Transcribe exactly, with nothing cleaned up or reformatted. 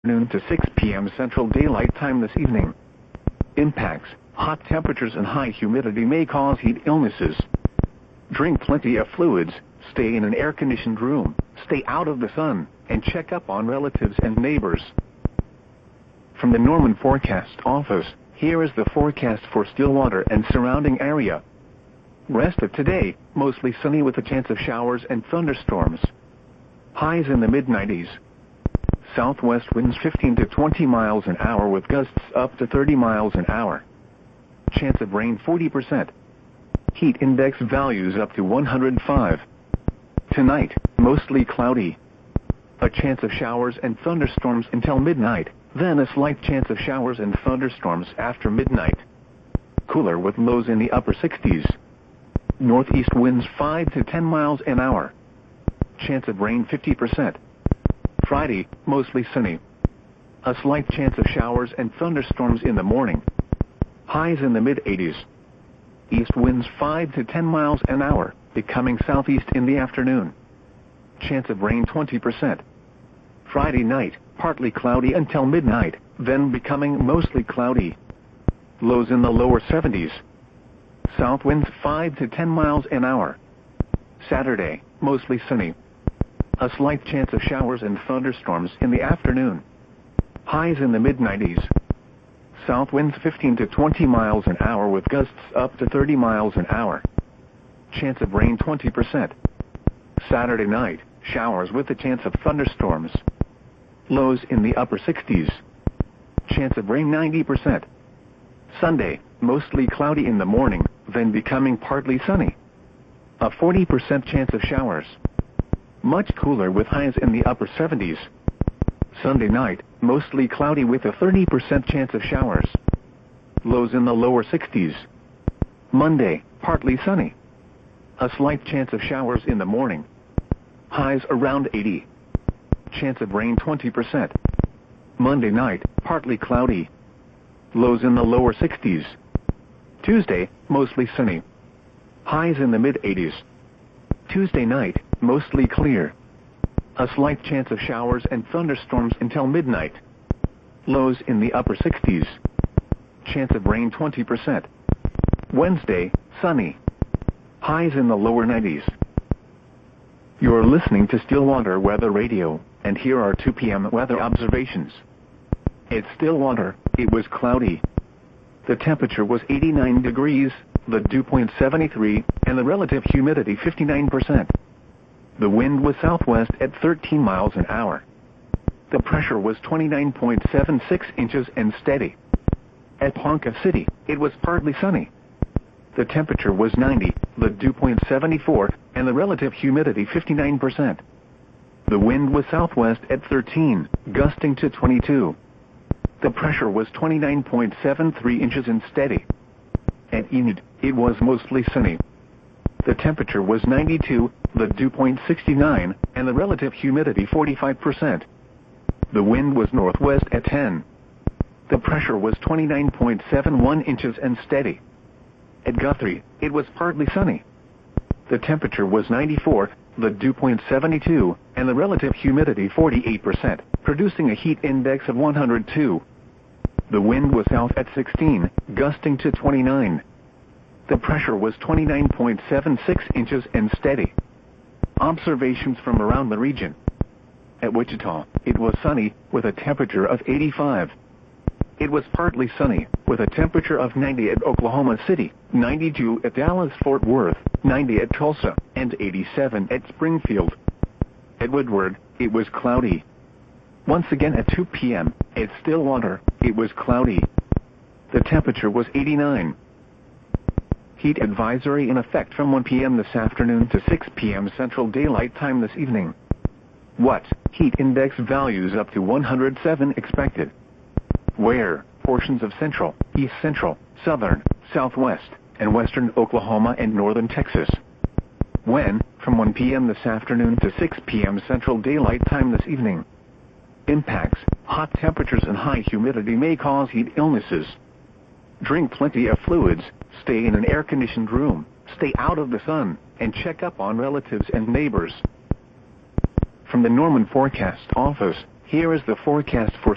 noon to six p m Central Daylight Time this evening. Impacts: hot temperatures and high humidity may cause heat illnesses. Drink plenty of fluids, stay in an air-conditioned room, stay out of the sun, and check up on relatives and neighbors. From the Norman Forecast Office, here is the forecast for Stillwater and surrounding area. Rest of today, mostly sunny with a chance of showers and thunderstorms. Highs in the mid nineties. Southwest winds fifteen to twenty miles an hour with gusts up to thirty miles an hour. Chance of rain forty percent. Heat index values up to one hundred five. Tonight, mostly cloudy. A chance of showers and thunderstorms until midnight, then a slight chance of showers and thunderstorms after midnight. Cooler with lows in the upper sixties. Northeast winds five to ten miles an hour. Chance of rain fifty percent. Friday, mostly sunny. A slight chance of showers and thunderstorms in the morning. Highs in the mid eighties. East winds five to ten miles an hour, becoming southeast in the afternoon. Chance of rain twenty percent. Friday night, partly cloudy until midnight, then becoming mostly cloudy. Lows in the lower seventies. South winds five to ten miles an hour. Saturday, mostly sunny. A slight chance of showers and thunderstorms in the afternoon. Highs in the mid nineties. South winds fifteen to twenty miles an hour with gusts up to thirty miles an hour. Chance of rain twenty percent. Saturday night, showers with a chance of thunderstorms. Lows in the upper sixties. Chance of rain ninety percent. Sunday, mostly cloudy in the morning, then becoming partly sunny. A forty percent chance of showers. Much cooler with highs in the upper seventies. Sunday night, mostly cloudy with a thirty percent chance of showers. Lows in the lower sixties. Monday, partly sunny. A slight chance of showers in the morning. Highs around eighty. Chance of rain twenty percent. Monday night, partly cloudy. Lows in the lower sixties. Tuesday, mostly sunny. Highs in the mid eighties. Tuesday night, mostly clear. A slight chance of showers and thunderstorms until midnight. Lows in the upper sixties. Chance of rain twenty percent. Wednesday, sunny. Highs in the lower nineties. You're listening to Stillwater Weather Radio, and here are two p m weather observations. At Stillwater, it was cloudy. The temperature was eighty-nine degrees, the dew point seventy-three, and the relative humidity fifty-nine percent. The wind was southwest at thirteen miles an hour. The pressure was twenty-nine point seven six inches and steady. At Ponca City, it was partly sunny. The temperature was ninety, the dew point seventy-four, and the relative humidity fifty-nine percent. The wind was southwest at thirteen, gusting to twenty-two. The pressure was twenty-nine point seven three inches and steady. At Enid, it was mostly sunny. The temperature was ninety-two, the dew point sixty-nine, and the relative humidity forty-five percent. The wind was northwest at ten. The pressure was twenty-nine point seven one inches and steady. At Guthrie, it was partly sunny. The temperature was ninety-four, the dew point seventy-two, and the relative humidity forty-eight percent, producing a heat index of one hundred two. The wind was south at sixteen, gusting to twenty-nine. The pressure was twenty-nine point seven six inches and steady. Observations from around the region. At Wichita, it was sunny, with a temperature of eighty-five. It was partly sunny, with a temperature of ninety at Oklahoma City, ninety-two at Dallas-Fort Worth, ninety at Tulsa, and eighty-seven at Springfield. At Woodward, it was cloudy. Once again at two p m, at Stillwater, it was cloudy. The temperature was eighty-nine. Heat advisory in effect from one p m this afternoon to six p m Central Daylight Time this evening. What? Heat index values up to one hundred seven expected. Where? Portions of central, east central, southern, southwest, and western Oklahoma and northern Texas. When? From one p m this afternoon to six p m Central Daylight Time this evening. Impacts: hot temperatures and high humidity may cause heat illnesses. Drink plenty of fluids, stay in an air-conditioned room, stay out of the sun, and check up on relatives and neighbors. From the Norman Forecast Office, here is the forecast for